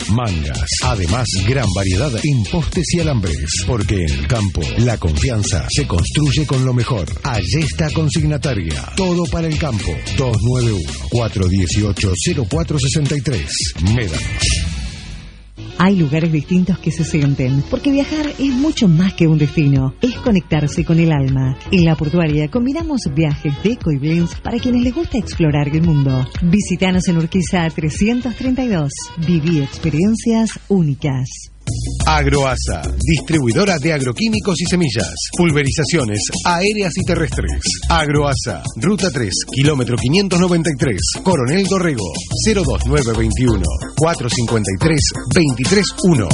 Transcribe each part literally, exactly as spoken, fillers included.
mangas. Además, gran variedad en postes y alambres. Porque en el campo, la confianza se construye con lo mejor. Ayesta Consignataria. Todo para el campo. dos nueve uno, cuatro uno ocho, cero cuatro seis tres. Médanos. Hay lugares distintos que se sienten, porque viajar es mucho más que un destino, es conectarse con el alma. En La Portuaria combinamos viajes, deco y blends para quienes les gusta explorar el mundo. Visítanos en Urquiza trescientos treinta y dos. Viví experiencias únicas. Agroasa, distribuidora de agroquímicos y semillas, pulverizaciones aéreas y terrestres. Agroasa, Ruta tres, kilómetro quinientos noventa y tres, Coronel Dorrego, cero dos nueve veintiuno, cuatrocientos cincuenta y tres, veintitrés uno.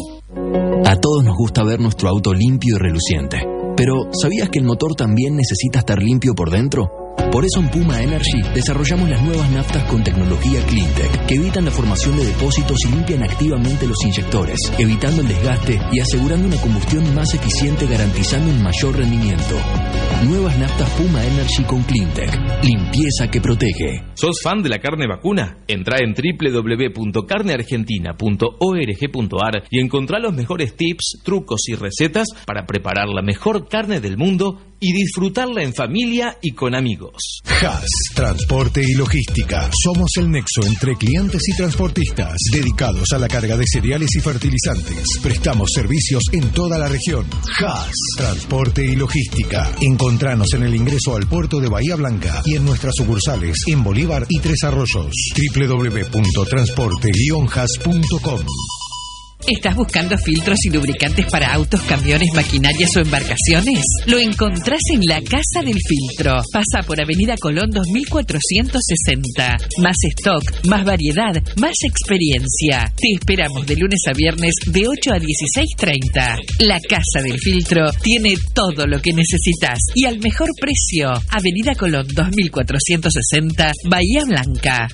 A todos nos gusta ver nuestro auto limpio y reluciente, pero ¿sabías que el motor también necesita estar limpio por dentro? Por eso en Puma Energy desarrollamos las nuevas naftas con tecnología Cleantech que evitan la formación de depósitos y limpian activamente los inyectores, evitando el desgaste y asegurando una combustión más eficiente, garantizando un mayor rendimiento. Nuevas naftas Puma Energy con Cleantech. Limpieza que protege. ¿Sos fan de la carne vacuna? Entrá en doble u doble u doble u punto carne argentina punto org punto a r y encontrá los mejores tips, trucos y recetas para preparar la mejor carne del mundo y disfrutarla en familia y con amigos. Haas, Transporte y Logística. Somos el nexo entre clientes y transportistas, dedicados a la carga de cereales y fertilizantes. Prestamos servicios en toda la región. Haas, Transporte y Logística. Encontranos en el ingreso al puerto de Bahía Blanca y en nuestras sucursales en Bolívar y Tres Arroyos. doble u doble u doble u punto transporte guion haas punto com. ¿Estás buscando filtros y lubricantes para autos, camiones, maquinarias o embarcaciones? Lo encontrás en la Casa del Filtro. Pasa por Avenida Colón dos mil cuatrocientos sesenta. Más stock, más variedad, más experiencia. Te esperamos de lunes a viernes de ocho a dieciséis treinta. La Casa del Filtro tiene todo lo que necesitas y al mejor precio. Avenida Colón dos mil cuatrocientos sesenta, Bahía Blanca.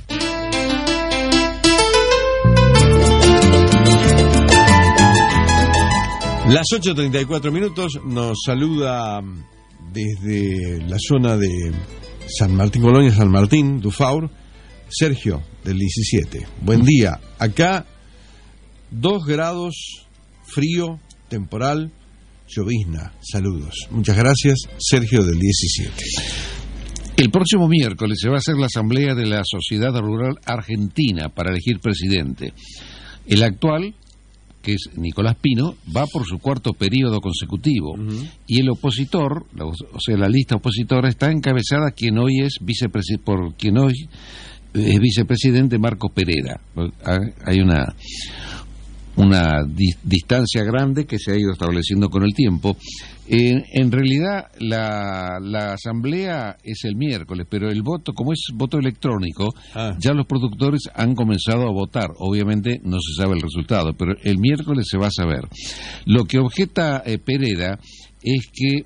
Las ocho treinta y cuatro minutos, nos saluda desde la zona de San Martín, Colonia San Martín, Dufaur, Sergio, del diecisiete. Buen día. Acá, dos grados, frío, temporal, llovizna. Saludos. Muchas gracias, Sergio, del diecisiete. El próximo miércoles se va a hacer la asamblea de la Sociedad Rural Argentina para elegir presidente. El actual, que es Nicolás Pino, va por su cuarto periodo consecutivo. Uh-huh. Y el opositor, o sea, la lista opositora está encabezada quien hoy es vicepresi- por quien hoy es vicepresidente, Marcos Pereira. Hay una una di- distancia grande que se ha ido estableciendo con el tiempo. Eh, en realidad la, la asamblea es el miércoles, pero el voto, como es voto electrónico, ah. ya los productores han comenzado a votar. Obviamente no se sabe el resultado, pero el miércoles se va a saber. Lo que objeta eh, Pereira es que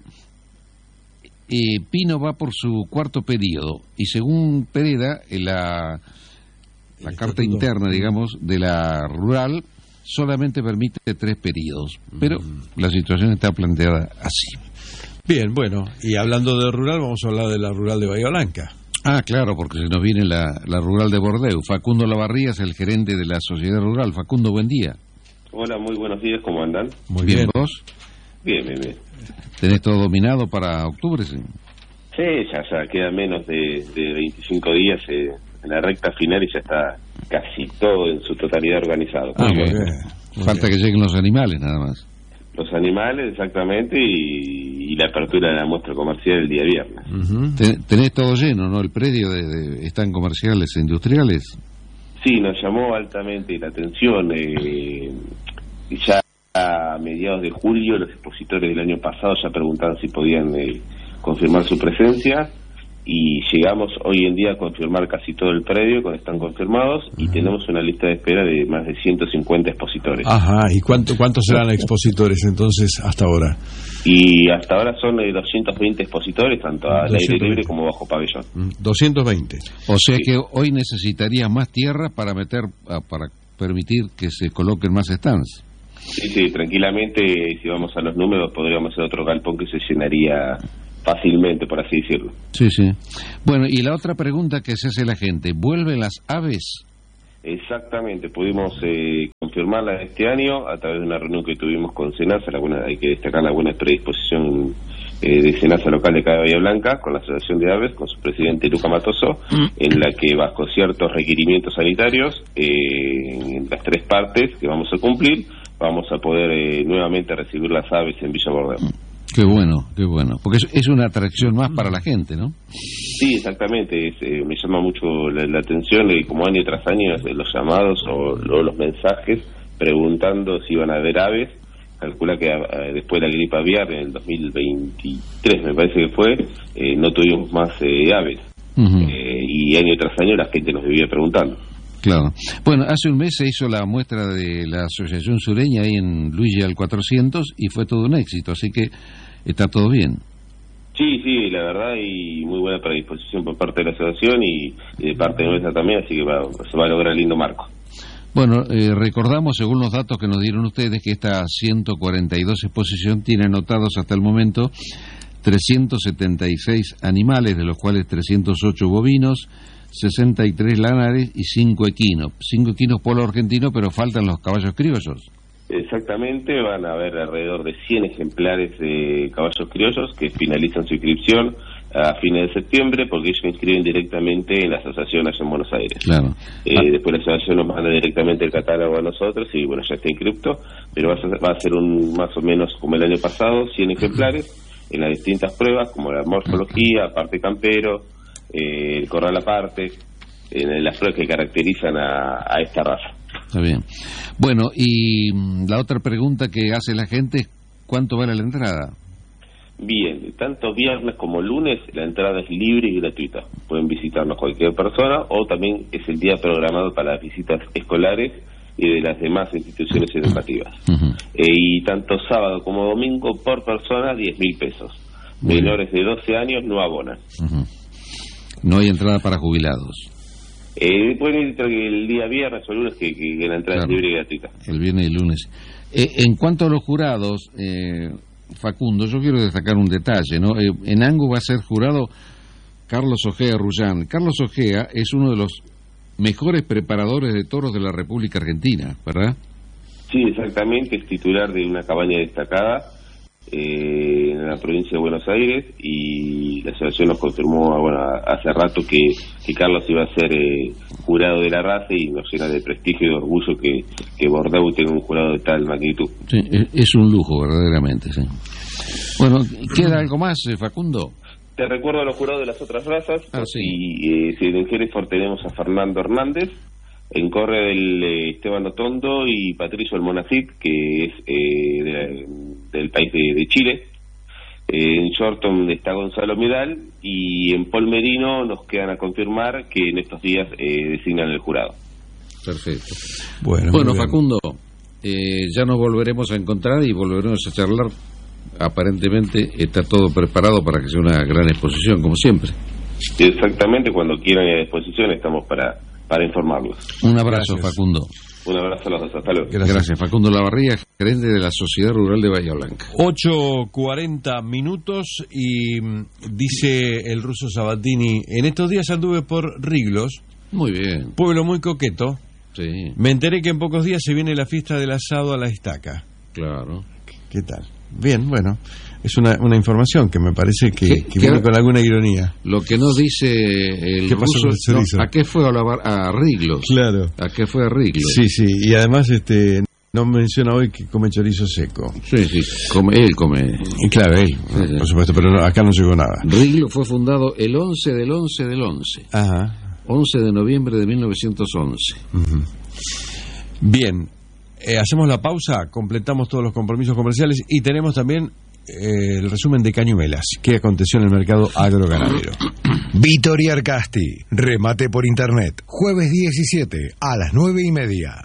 eh, Pino va por su cuarto periodo y según Pereira, eh, la, la carta interna, digamos, de la rural solamente permite tres periodos, pero mm. la situación está planteada así. Bien, bueno, y hablando de rural, vamos a hablar de la rural de Bahía Blanca. Ah, claro, porque se nos viene la, la rural de Bordeu. Facundo Lavarría es el gerente de la sociedad rural. Facundo, buen día. Hola, muy buenos días, ¿cómo andan? Muy bien, bien. ¿Vos? Bien, bien, bien. ¿Tenés todo dominado para octubre? Sí, sí ya, ya queda menos de, de veinticinco días eh, en la recta final y ya está casi todo en su totalidad organizado. Ah, muy bien. Muy Falta bien. Que lleguen los animales, nada más. Los animales, exactamente, y, y la apertura de la muestra comercial el día viernes. Uh-huh. Ten, tenés todo lleno, ¿no? El predio de, de están comerciales e industriales. Sí, nos llamó altamente la atención. Eh, ya a mediados de julio, los expositores del año pasado ya preguntaban si podían eh, confirmar su presencia. Y llegamos hoy en día a confirmar casi todo el predio, cuando están confirmados, y uh-huh. tenemos una lista de espera de más de ciento cincuenta expositores. Ajá, ¿y cuánto, cuántos serán expositores entonces hasta ahora? Y hasta ahora son eh, doscientos veinte expositores, tanto al aire libre como bajo pabellón. doscientos veinte. O sea sí. que hoy necesitaría más tierra para meter, para permitir que se coloquen más stands. Sí, sí, tranquilamente, si vamos a los números, podríamos hacer otro galpón que se llenaría fácilmente, por así decirlo. Sí, sí. Bueno, y la otra pregunta que se hace la gente, ¿vuelven las aves? Exactamente, pudimos eh, confirmarla este año a través de una reunión que tuvimos con SENASA. La buena, hay que destacar la buena predisposición eh, de SENASA local de acá de Bahía Blanca con la Asociación de Aves, con su presidente Luca Matoso, mm. en la que bajo ciertos requerimientos sanitarios eh, en las tres partes que vamos a cumplir vamos a poder eh, nuevamente recibir las aves en Villa Bordeu. Qué bueno, qué bueno, porque es, es una atracción más para la gente, ¿no? Sí, exactamente, es, eh, me llama mucho la, la atención, eh, como año tras año, eh, los llamados o, o los mensajes preguntando si iban a haber aves. Calcula que eh, después de la gripe aviar, en el dos mil veintitrés me parece que fue, eh, no tuvimos más eh, aves. Uh-huh. eh, y año tras año la gente nos vivía preguntando. Claro. Bueno, hace un mes se hizo la muestra de la Asociación Sureña ahí en Luigi al cuatrocientos y fue todo un éxito, así que está todo bien. Sí, sí, la verdad, y muy buena predisposición por parte de la asociación y, y de parte nuestra también, así que va, se va a lograr lindo marco. Bueno, eh, recordamos, según los datos que nos dieron ustedes, que esta ciento cuarenta y dos exposición tiene anotados hasta el momento trescientos setenta y seis animales, de los cuales trescientos ocho bovinos, sesenta y tres lanares y cinco equinos. cinco equinos polo argentino, pero faltan los caballos criollos. Exactamente, van a haber alrededor de cien ejemplares de caballos criollos que finalizan su inscripción a fines de septiembre, porque ellos se inscriben directamente en la asociación allá en Buenos Aires. Claro. Eh, ah. Después la asociación nos manda directamente el catálogo a nosotros y bueno, ya está inscripto, pero va a ser, va a ser un más o menos como el año pasado, cien ejemplares en las distintas pruebas, como la morfología, parte campero, eh, el corral aparte, en las pruebas que caracterizan a, a esta raza. Está bien. Bueno, y la otra pregunta que hace la gente es ¿cuánto vale la entrada? Bien, tanto viernes como lunes la entrada es libre y gratuita. Pueden visitarnos cualquier persona o también es el día programado para las visitas escolares y de las demás instituciones educativas. Uh-huh. Eh, y tanto sábado como domingo por persona diez mil pesos. Muy Menores bien. de doce años no abonan. Uh-huh. No hay entrada para jubilados. Eh, pueden ir el día viernes o lunes que, que, que la entrada claro. es libre y gratuita. El viernes y el lunes. Eh, en cuanto a los jurados, eh, Facundo, yo quiero destacar un detalle, ¿no? Eh, en Angus va a ser jurado Carlos Ojea Rullán. Carlos Ojea es uno de los mejores preparadores de toros de la República Argentina, ¿verdad? Sí, exactamente, es titular de una cabaña destacada eh, en la provincia de Buenos Aires y la asociación nos confirmó bueno, hace rato que, que Carlos iba a ser eh, jurado de la raza y nos llena de prestigio y de orgullo que, que Bordeu tenga un jurado de tal magnitud. Sí, es un lujo verdaderamente, sí. Bueno, ¿queda algo más, Facundo? Te recuerdo a los jurados de las otras razas. Ah, sí. Y eh, si en Hereford tenemos a Fernando Hernández, en Corre del eh, Esteban Otondo y Patricio Almonacid, que es eh, de, del país de, de Chile. Eh, en Shorton está Gonzalo Medal y en Polmerino nos quedan a confirmar que en estos días eh, designan el jurado. Perfecto. Bueno, bueno Facundo, eh, ya nos volveremos a encontrar y volveremos a charlar. Aparentemente está todo preparado para que sea una gran exposición, como siempre. Exactamente, cuando quieran ir a disposición estamos para, para informarlos. Un abrazo, Gracias. Facundo. Un abrazo a los dos, hasta luego. Gracias. Gracias, Facundo Lavarría, gerente de la Sociedad Rural de Bahía Blanca. ocho cuarenta minutos y dice el ruso Sabatini, en estos días anduve por Riglos. Muy bien. Pueblo muy coqueto. Sí. Me enteré que en pocos días se viene la fiesta del asado a la estaca. Claro. ¿Qué tal? Bien, bueno, es una, una información que me parece que, que viene con alguna ironía. Lo que nos dice el ¿Qué pasó ruso, con el no, ¿a qué fue a, la, a Riglos? Claro. ¿A qué fue a Riglos? Sí, sí, y además este no menciona hoy que come chorizo seco. Sí, sí, come, él come. Y claro, él, sí, por supuesto, pero no, acá no llegó nada. Riglos fue fundado el once del once del once. Ajá. once de noviembre de mil novecientos once. Uh-huh. Bien. Eh, hacemos la pausa, completamos todos los compromisos comerciales y tenemos también eh, el resumen de Cañumelas, qué aconteció en el mercado agroganadero. Vittorio Arcasti, remate por internet, jueves diecisiete a las nueve y media.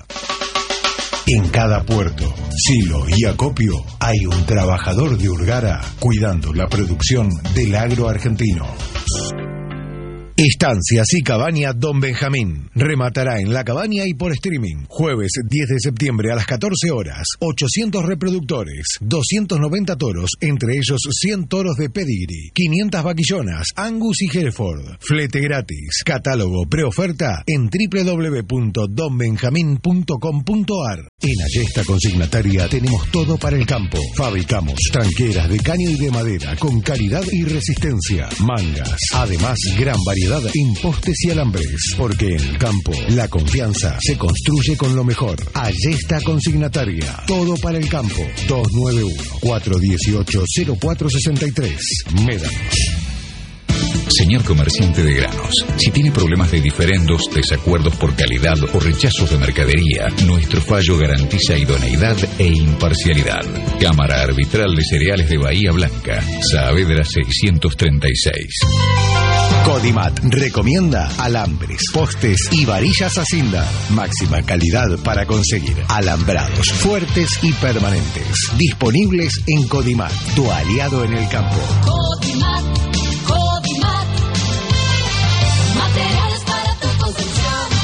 En cada puerto, silo y acopio hay un trabajador de Urgara cuidando la producción del agro argentino. Estancias y Cabaña Don Benjamín. Rematará en La Cabaña y por streaming. Jueves diez de septiembre a las catorce horas. ochocientos reproductores, doscientos noventa toros, entre ellos cien toros de pedigree, quinientas vaquillonas, Angus y Hereford. Flete gratis. Catálogo preoferta en doble u doble u doble u punto don benjamín punto com punto a r. En Ayesta Consignataria tenemos todo para el campo. Fabricamos tranqueras de caño y de madera con calidad y resistencia. Mangas. Además, gran variedad en postes y alambres, porque en el campo la confianza se construye con lo mejor. Ayesta Consignataria, todo para el campo. Dos nueve uno, cuatro uno ocho, cero cuatro seis tres. Médanos. Señor comerciante de granos, si tiene problemas de diferendos, desacuerdos por calidad o rechazos de mercadería, nuestro fallo garantiza idoneidad e imparcialidad. Cámara Arbitral de Cereales de Bahía Blanca, Saavedra seiscientos treinta y seis. Codimat recomienda alambres, postes y varillas Acinda. Máxima calidad para conseguir alambrados fuertes y permanentes. Disponibles en Codimat, tu aliado en el campo. Codimat, Codimat, materiales para tu construcción.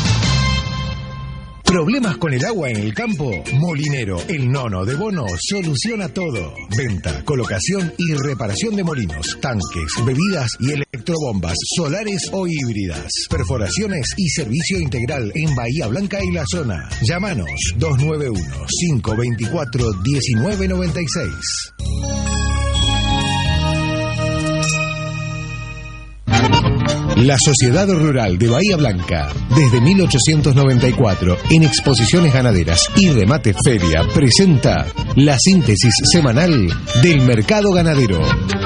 ¿Problemas con el agua en el campo? Molinero, el nono de Bono, soluciona todo. Venta, colocación y reparación de molinos, tanques, bebidas y electrobombas solares o híbridas. Perforaciones y servicio integral en Bahía Blanca y la zona. Llámanos dos nueve uno, cinco dos cuatro, uno nueve nueve seis. La Sociedad Rural de Bahía Blanca, desde mil ochocientos noventa y cuatro, en exposiciones ganaderas y remate feria, presenta la síntesis semanal del mercado ganadero.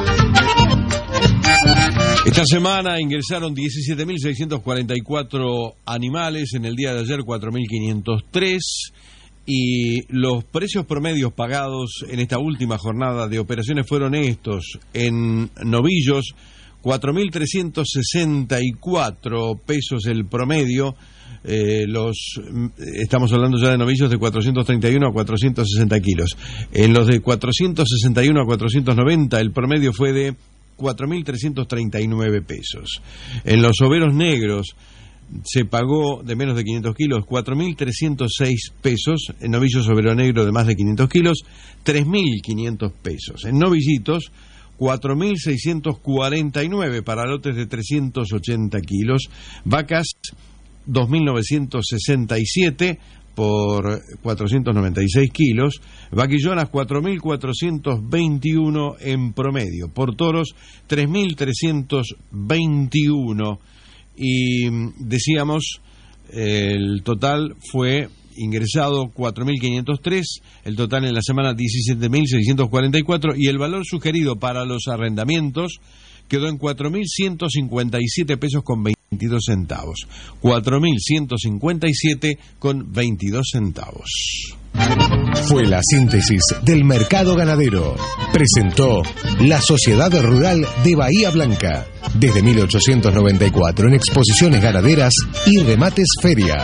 Esta semana ingresaron diecisiete mil seiscientos cuarenta y cuatro animales, en el día de ayer cuatro mil quinientos tres, y los precios promedios pagados en esta última jornada de operaciones fueron estos. En novillos, cuatro mil trescientos sesenta y cuatro pesos el promedio. Eh, los estamos hablando ya de novillos de cuatrocientos treinta y uno a cuatrocientos sesenta kilos. En los de cuatrocientos sesenta y uno a cuatrocientos noventa el promedio fue de cuatro mil trescientos treinta y nueve pesos. En los overos negros se pagó de menos de quinientos kilos cuatro mil trescientos seis pesos. En novillos overo negro de más de quinientos kilos tres mil quinientos pesos. En novillitos cuatro mil seiscientos cuarenta y nueve para lotes de trescientos ochenta kilos. Vacas, dos mil novecientos sesenta y siete por cuatrocientos noventa y seis kilos. Vaquillonas, cuatro mil cuatrocientos veintiuno en promedio. Por toros, tres mil trescientos veintiuno. Y decíamos, el total fue ingresado cuatro mil quinientos tres, el total en la semana diecisiete mil seiscientos cuarenta y cuatro, y el valor sugerido para los arrendamientos quedó en cuatro mil ciento cincuenta y siete pesos con veintidós centavos. cuatro mil ciento cincuenta y siete con veintidós centavos. Fue la síntesis del mercado ganadero. Presentó la Sociedad Rural de Bahía Blanca, desde mil ochocientos noventa y cuatro en exposiciones ganaderas y remates feria.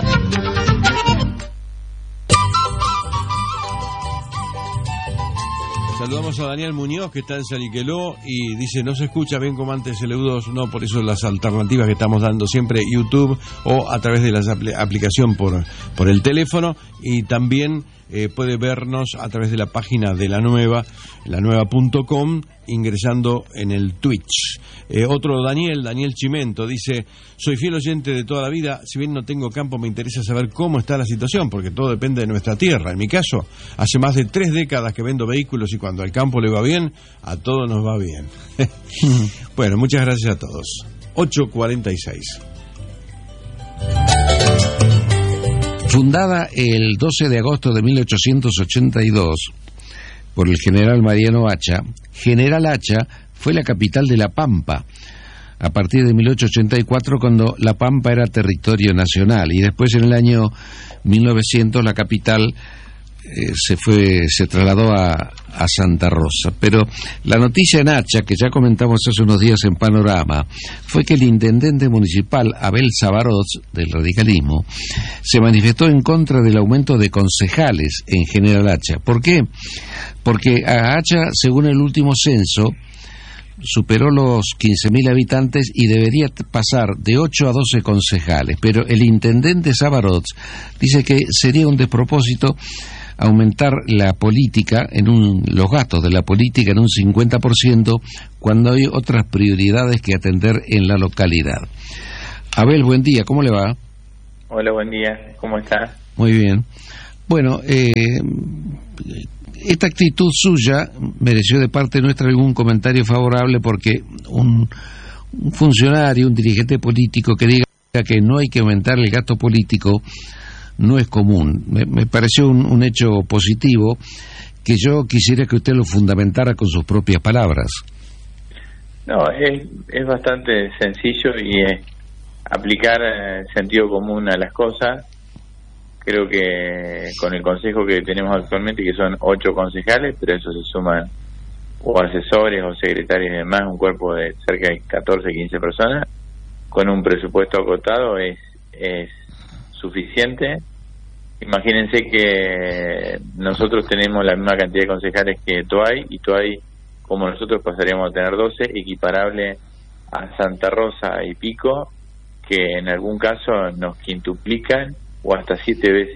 Saludamos a Daniel Muñoz, que está en Saliqueló, y dice: no se escucha bien como antes L U dos. No, por eso las alternativas que estamos dando siempre, YouTube o a través de la apl- aplicación por, por el teléfono, y también eh, puede vernos a través de la página de la nueva, la nueva punto com, ingresando en el Twitch. Eh, otro Daniel, Daniel Chimento, dice: soy fiel oyente de toda la vida, si bien no tengo campo me interesa saber cómo está la situación, porque todo depende de nuestra tierra. En mi caso, hace más de tres décadas que vendo vehículos, y cuando al campo le va bien, a todos nos va bien. Bueno, muchas gracias a todos. ocho cuarenta y seis. Fundada el doce de agosto de mil ochocientos ochenta y dos por el general Mariano Hacha, General Hacha fue la capital de La Pampa a partir de mil ochocientos ochenta y cuatro, cuando La Pampa era territorio nacional, y después en el año mil novecientos la capital eh, se fue se trasladó a, a Santa Rosa. Pero la noticia en Hacha, que ya comentamos hace unos días en Panorama, fue que el intendente municipal Abel Sabarots, del radicalismo, se manifestó en contra del aumento de concejales en General Hacha. ¿Por qué? Porque a Hacha, según el último censo, superó los quince mil habitantes y debería pasar de ocho a doce concejales, pero el intendente Sabarots dice que sería un despropósito aumentar la política en un, los gastos de la política en un cincuenta por ciento cuando hay otras prioridades que atender en la localidad. Abel, buen día, ¿cómo le va? Hola, buen día, ¿cómo está? Muy bien. Bueno, eh, esta actitud suya mereció de parte nuestra algún comentario favorable, porque un, un funcionario, un dirigente político que diga que no hay que aumentar el gasto político no es común. Me, me pareció un, un hecho positivo que yo quisiera que usted lo fundamentara con sus propias palabras. No, es, es bastante sencillo y es aplicar eh, sentido común a las cosas. Creo que con el consejo que tenemos actualmente, que son ocho concejales, pero eso se suman o asesores o secretarios y demás, un cuerpo de cerca de catorce, quince personas, con un presupuesto acotado es, es suficiente. Imagínense que nosotros tenemos la misma cantidad de concejales que Toay, y Toay, como nosotros, pasaríamos a tener doce, equiparable a Santa Rosa y Pico, que en algún caso nos quintuplican o hasta siete veces